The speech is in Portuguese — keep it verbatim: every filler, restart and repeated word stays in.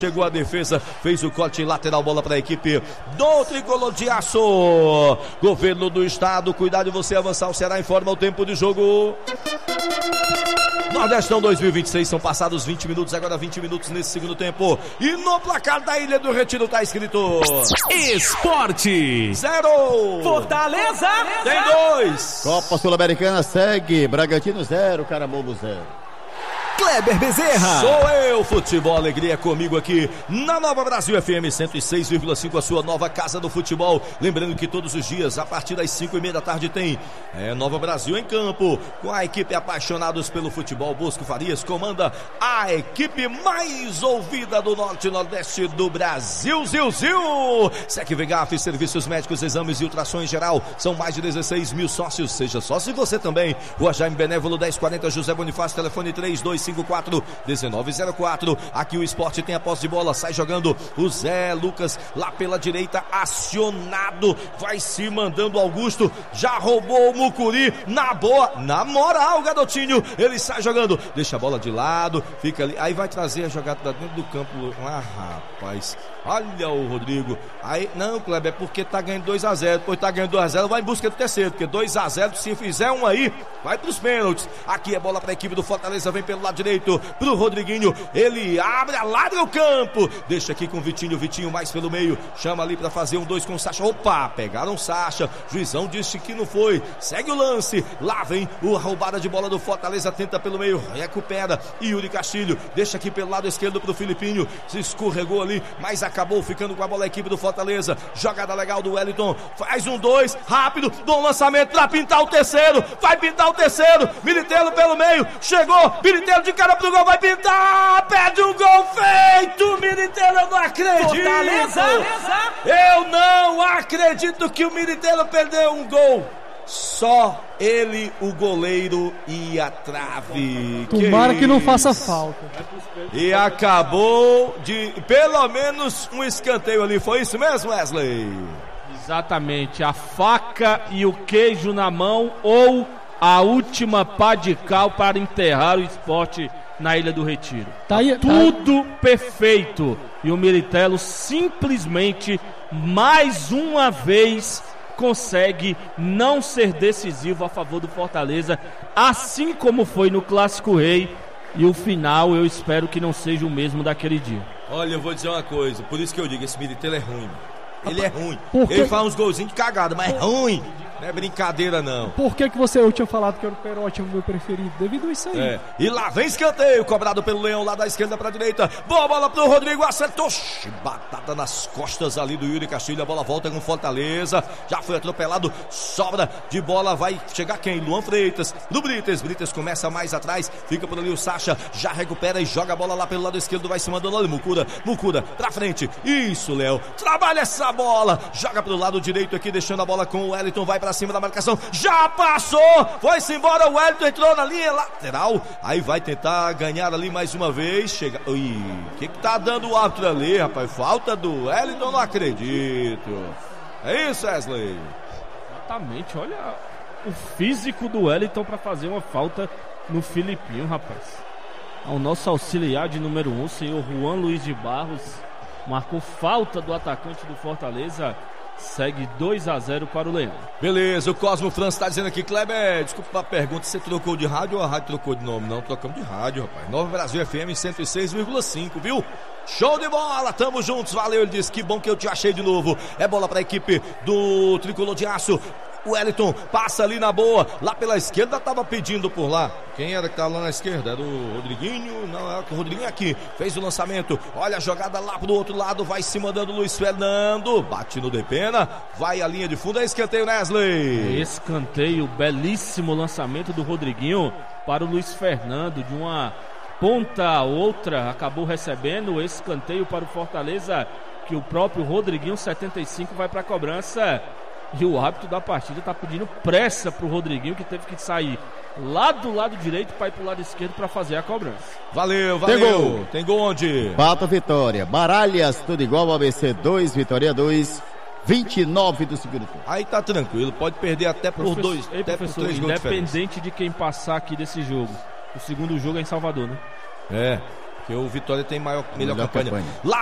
Chegou a defesa, fez o corte lateral, bola para a equipe do Tricolor de Aço. Governo do Estado, cuidado de você avançar, o Ceará informa o tempo de jogo. Nordestão dois mil e vinte e seis, são passados vinte minutos, agora vinte minutos nesse segundo tempo. E no placar da Ilha do Retiro tá escrito Esporte zero, Fortaleza tem dois. Copa Sul-Americana segue, Bragantino zero, Carabobo zero. Kleber Bezerra. Sou eu, futebol, alegria comigo aqui na Nova Brasil F M cento e seis vírgula cinco, a sua nova casa do futebol. Lembrando que todos os dias, a partir das cinco e meia da tarde, tem é, Nova Brasil em campo, com a equipe apaixonados pelo futebol. Bosco Farias comanda a equipe mais ouvida do Norte e Nordeste do Brasil. Zil, zil. Sec Vegaf, serviços médicos, exames e ultrassom em geral. São mais de dezesseis mil sócios. Seja sócio você também. Rua Jaime Benévolo dez quarenta, José Bonifácio, telefone três dois cinco quatro um nove zero quatro. Aqui o Esporte tem a posse de bola, sai jogando o Zé Lucas lá pela direita, acionado, vai se mandando Augusto, já roubou o Mucuri, na boa, na moral, garotinho, ele sai jogando, deixa a bola de lado, fica ali, aí vai trazer a jogada dentro do campo. Ah, rapaz, olha o Rodrigo, aí, não, Kleber, é porque tá ganhando dois a zero, depois tá ganhando dois a zero, vai em busca do terceiro, porque dois a zero, se fizer um aí, vai pros pênaltis. Aqui é bola pra equipe do Fortaleza, vem pelo lado direito, pro Rodriguinho, ele abre, alarga o campo, deixa aqui com o Vitinho, Vitinho mais pelo meio, chama ali pra fazer um dois com o Sacha, opa, pegaram o Sacha, juizão disse que não foi, segue o lance, lá vem a roubada de bola do Fortaleza, tenta pelo meio, recupera, Yuri Castilho, deixa aqui pelo lado esquerdo pro Filipinho, se escorregou ali, mas acabou ficando com a bola a equipe do Fortaleza, jogada legal do Wellington, faz um dois, rápido, bom lançamento pra pintar o terceiro, vai pintar o terceiro, Militeiro pelo meio, chegou, Militeiro de cara pro gol, vai pintar, perde um gol feito, Militeiro, eu não acredito, Fortaleza. eu não acredito que o Militeiro perdeu um gol, só ele, o goleiro e a trave. Tomara que, que não faça falta. E acabou de, pelo menos um escanteio ali, foi isso mesmo, Wesley? Exatamente, a faca e o queijo na mão ou a última pá de cal para enterrar o Esporte na Ilha do Retiro. Tá aí, Tudo tá... perfeito. E o Militello simplesmente, mais uma vez, consegue não ser decisivo a favor do Fortaleza, assim como foi no Clássico Rei. E o final eu espero que não seja o mesmo daquele dia. Olha, eu vou dizer uma coisa, por isso que eu digo, esse Militello é ruim. Ele é ruim. Porque... Ele faz uns golzinhos de cagada, mas é ruim. Não é brincadeira, não. Por que que você, eu tinha falado que era o Perotti, o meu preferido? Devido a isso aí. É. E lá vem escanteio, cobrado pelo Leão, lá da esquerda pra direita. Boa bola pro Rodrigo, acertou. Batata nas costas ali do Yuri Castilho. A bola volta com Fortaleza. Já foi atropelado. Sobra de bola. Vai chegar quem? Luan Freitas. Do Brites. Brites começa mais atrás. Fica por ali o Sacha. Já recupera e joga a bola lá pelo lado esquerdo. Vai se mandando ali. Mucura. Mucura pra frente. Isso, Léo. Trabalha essa bola. Joga pro lado direito aqui, deixando a bola com o Wellington. Vai pra cima da marcação, já passou, foi-se embora, o Wellington entrou na linha lateral, aí vai tentar ganhar ali mais uma vez, chega, ui, o que que tá dando o árbitro ali, rapaz, falta do Wellington, não acredito, é isso, Wesley? Exatamente, olha o físico do Wellington para fazer uma falta no Filipinho, rapaz. O nosso auxiliar de número um, o senhor Juan Luiz de Barros, marcou falta do atacante do Fortaleza. Segue dois a zero para o Leão. Beleza, o Cosmo França está dizendo aqui, Kleber, desculpa a pergunta, você trocou de rádio ou a rádio trocou de nome? Não, trocamos de rádio, rapaz. Nova Brasil F M cento e seis vírgula cinco, viu? Show de bola, tamo juntos, valeu, ele disse, que bom que eu te achei de novo. É bola para a equipe do Tricolor de Aço. O Wellington passa ali na boa, lá pela esquerda tava pedindo por lá. Quem era que tava lá na esquerda? Era o Rodriguinho, não, era o Rodriguinho aqui, fez o lançamento, olha a jogada lá pro outro lado, vai se mandando o Luiz Fernando, bate no Depena, vai a linha de fundo, é escanteio, Wesley. Escanteio, belíssimo lançamento do Rodriguinho para o Luiz Fernando, de uma ponta a outra, acabou recebendo o escanteio para o Fortaleza, que o próprio Rodriguinho, setenta e cinco, vai para a cobrança. E o árbitro da partida está pedindo pressa pro Rodriguinho, que teve que sair lá do lado direito para ir pro lado esquerdo para fazer a cobrança. Valeu, valeu. Tem gol, Tem gol onde? Pato Vitória, Baralhas, tudo igual, A B C dois, Vitória dois, vinte e nove do segundo tempo. Aí tá tranquilo, pode perder até por Professor, dois, ei, até por três gols. Independente de quem passar aqui desse jogo, o segundo jogo é em Salvador, né? É. Porque o Vitória tem maior, melhor, Melhor campanha. campanha. Lá